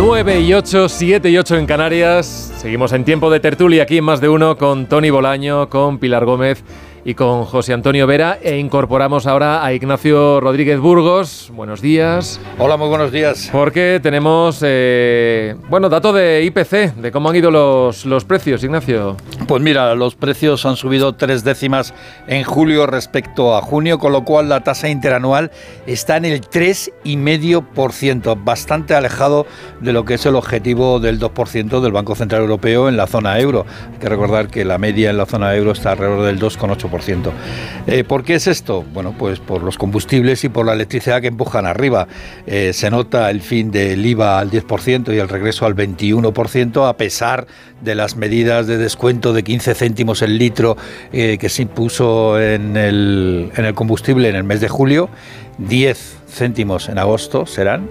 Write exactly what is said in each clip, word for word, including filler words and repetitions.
nueve y ocho, siete y ocho en Canarias. Seguimos en tiempo de tertulia aquí en Más de Uno con Tony Bolaño, con Pilar Gómez y con José Antonio Vera, e incorporamos ahora a Ignacio Rodríguez Burgos. Buenos días. Hola, muy buenos días. Porque tenemos, eh, bueno, dato de I P C, de cómo han ido los, los precios, Ignacio. Pues mira, los precios han subido tres décimas en julio respecto a junio, con lo cual la tasa interanual está en el tres coma cinco por ciento, bastante alejado de lo que es el objetivo del dos por ciento del Banco Central Europeo en la zona euro. Hay que recordar que la media en la zona euro está alrededor del dos coma ocho por ciento. Eh, ¿Por qué es esto? Bueno, pues por los combustibles y por la electricidad que empujan arriba. Eh, se nota el fin del I V A al diez por ciento y el regreso al veintiuno por ciento, a pesar de las medidas de descuento de quince céntimos el litro eh, que se impuso en el, en el combustible en el mes de julio. diez céntimos en agosto serán,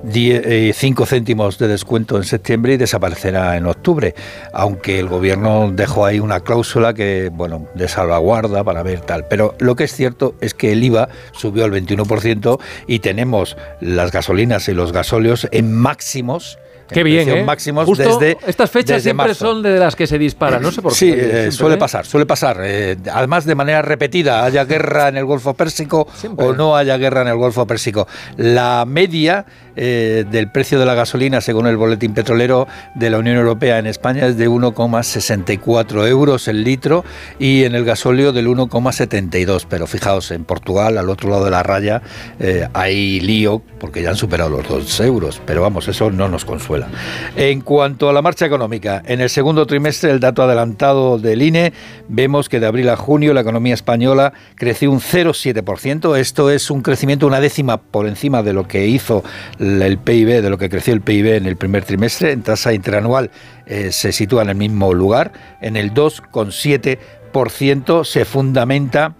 cinco céntimos de descuento en septiembre y desaparecerá en octubre, aunque el gobierno dejó ahí una cláusula que, bueno, de salvaguarda para ver tal. Pero lo que es cierto es que el I V A subió al veintiuno por ciento y tenemos las gasolinas y los gasóleos en máximos. Qué bien, ¿eh? Máximos Justo desde estas fechas desde siempre marzo. son de las que se disparan, no sé por qué. Sí, eh, suele ¿eh? pasar, suele pasar. Eh, además, de manera repetida, haya guerra en el Golfo Pérsico siempre. O no haya guerra en el Golfo Pérsico. La media eh, del precio de la gasolina, según el boletín petrolero de la Unión Europea en España, es de uno coma sesenta y cuatro euros el litro, y en el gasóleo del uno coma setenta y dos. Pero fijaos, en Portugal, al otro lado de la raya, eh, hay lío porque ya han superado los dos euros. Pero vamos, eso no nos consuela. En cuanto a la marcha económica, en el segundo trimestre, el dato adelantado del I N E, vemos que de abril a junio la economía española creció un cero coma siete por ciento. Esto es un crecimiento una décima por encima de lo que hizo el P I B, de lo que creció el P I B en el primer trimestre. En tasa interanual eh, se sitúa en el mismo lugar, en el dos coma siete por ciento. Se fundamenta